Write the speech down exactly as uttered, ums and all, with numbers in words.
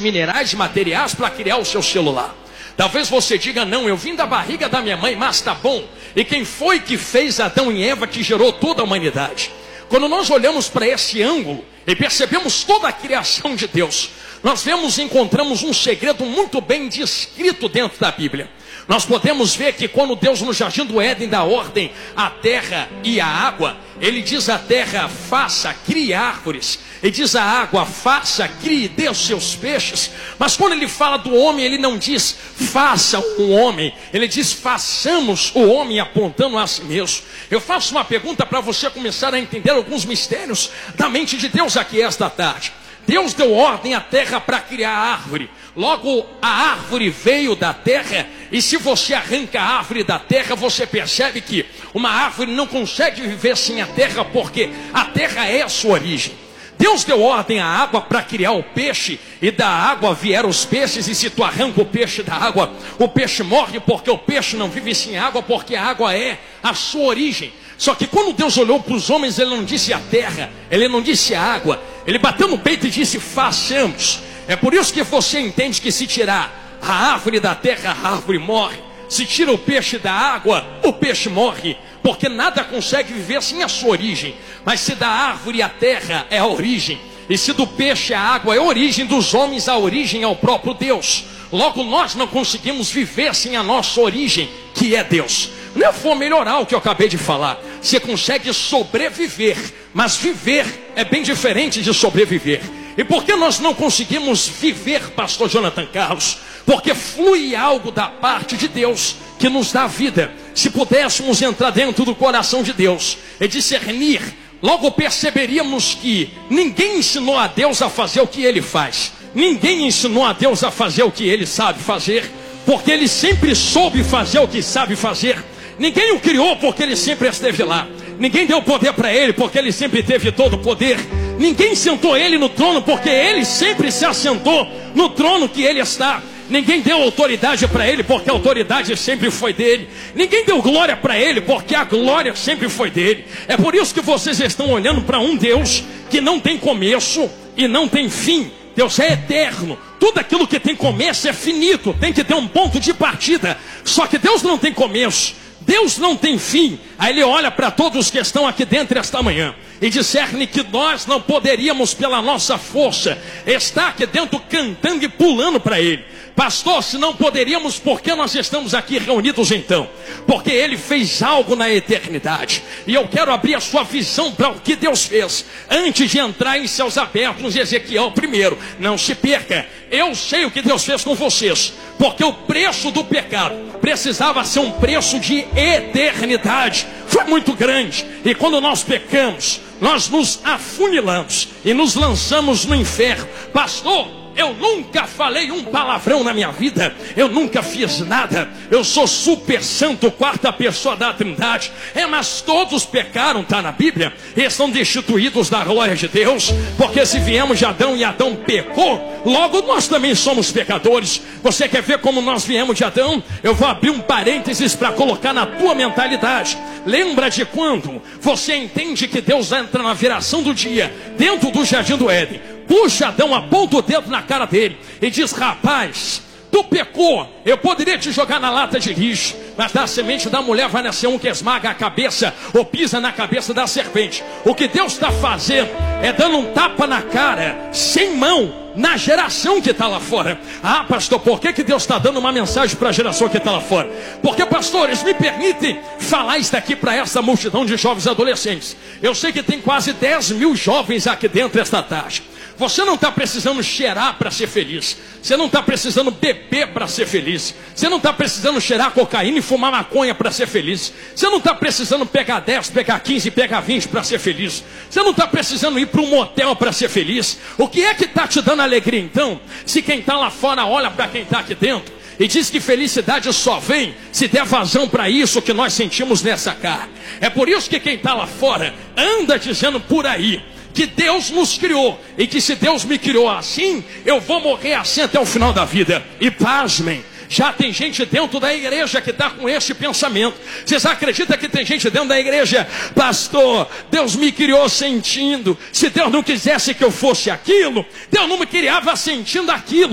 minerais e materiais para criar o seu celular. Talvez você diga, não, eu vim da barriga da minha mãe, mas tá bom. E quem foi que fez Adão e Eva que gerou toda a humanidade? Quando nós olhamos para esse ângulo e percebemos toda a criação de Deus, nós vemos e encontramos um segredo muito bem descrito dentro da Bíblia. Nós podemos ver que quando Deus no jardim do Éden dá ordem à terra e à água, Ele diz à terra, faça, crie árvores. Ele diz à água, faça, crie, dê os seus peixes. Mas quando Ele fala do homem, Ele não diz, faça um homem. Ele diz, façamos o homem apontando a si mesmo. Eu faço uma pergunta para você começar a entender alguns mistérios da mente de Deus aqui esta tarde. Deus deu ordem à terra para criar a árvore. Logo, a árvore veio da terra, e se você arranca a árvore da terra, você percebe que uma árvore não consegue viver sem a terra, porque a terra é a sua origem. Deus deu ordem à água para criar o peixe, e da água vieram os peixes, e se tu arranca o peixe da água, o peixe morre, porque o peixe não vive sem água, porque a água é a sua origem. Só que quando Deus olhou para os homens, Ele não disse a terra, Ele não disse a água, Ele bateu no peito e disse, façamos. É por isso que você entende que se tirar a árvore da terra, a árvore morre. Se tira o peixe da água, o peixe morre. Porque nada consegue viver sem a sua origem. Mas se da árvore a terra é a origem, e se do peixe a água é a origem dos homens, a origem é o próprio Deus. Logo nós não conseguimos viver sem a nossa origem, que é Deus. Não for melhorar o que eu acabei de falar. Você consegue sobreviver, mas viver é bem diferente de sobreviver. E por que nós não conseguimos viver, pastor Jonathan Carlos? Porque flui algo da parte de Deus que nos dá vida. Se pudéssemos entrar dentro do coração de Deus e discernir, logo perceberíamos que ninguém ensinou a Deus a fazer o que Ele faz. Ninguém ensinou a Deus a fazer o que Ele sabe fazer, porque Ele sempre soube fazer o que sabe fazer. Ninguém o criou porque Ele sempre esteve lá. Ninguém deu poder para Ele porque Ele sempre teve todo o poder. Ninguém sentou Ele no trono porque Ele sempre se assentou no trono que Ele está. Ninguém deu autoridade para Ele porque a autoridade sempre foi dele. Ninguém deu glória para Ele porque a glória sempre foi dele. É por isso que vocês estão olhando para um Deus que não tem começo e não tem fim. Deus é eterno. Tudo aquilo que tem começo é finito, tem que ter um ponto de partida. Só que Deus não tem começo, Deus não tem fim. Aí Ele olha para todos que estão aqui dentro esta manhã e discerne que nós não poderíamos pela nossa força estar aqui dentro cantando e pulando para Ele. Pastor, se não poderíamos, por que nós estamos aqui reunidos então? Porque Ele fez algo na eternidade. E eu quero abrir a sua visão para o que Deus fez. Antes de entrar em céus abertos, Ezequiel primeiro, não se perca. Eu sei o que Deus fez com vocês. Porque o preço do pecado precisava ser um preço de eternidade. Foi muito grande. E quando nós pecamos, nós nos afunilamos e nos lançamos no inferno. Pastor, eu nunca falei um palavrão na minha vida. Eu nunca fiz nada. Eu sou super santo, quarta pessoa da Trindade. É, mas todos pecaram, está na Bíblia, e estão destituídos da glória de Deus. Porque se viemos de Adão e Adão pecou, logo nós também somos pecadores. Você quer ver como nós viemos de Adão? Eu vou abrir um parênteses para colocar na tua mentalidade. Lembra de quando você entende que Deus entra na viração do dia, dentro do jardim do Éden, puxa Adão, aponta o dedo na cara dele e diz, rapaz, tu pecou, eu poderia te jogar na lata de lixo, mas da semente da mulher vai nascer um que esmaga a cabeça ou pisa na cabeça da serpente. O que Deus está fazendo é dando um tapa na cara, sem mão, na geração que está lá fora. Ah, pastor, por que, que Deus está dando uma mensagem para a geração que está lá fora? Porque, pastores, me permitem falar isso aqui para essa multidão de jovens adolescentes. Eu sei que tem quase dez mil jovens aqui dentro esta tarde. Você não está precisando cheirar para ser feliz. Você não está precisando beber para ser feliz. Você não está precisando cheirar cocaína e fumar maconha para ser feliz. Você não está precisando pegar dez, pegar quinze, pegar vinte para ser feliz. Você não está precisando ir para um motel para ser feliz. O que é que está te dando alegria então? Se quem está lá fora olha para quem está aqui dentro e diz que felicidade só vem se der vazão para isso que nós sentimos nessa carne. É por isso que quem está lá fora anda dizendo por aí que Deus nos criou, e que se Deus me criou assim, eu vou morrer assim até o final da vida. E pasmem, já tem gente dentro da igreja que está com esse pensamento. Vocês acreditam que tem gente dentro da igreja? Pastor, Deus me criou sentindo. Se Deus não quisesse que eu fosse aquilo, Deus não me criava sentindo aquilo.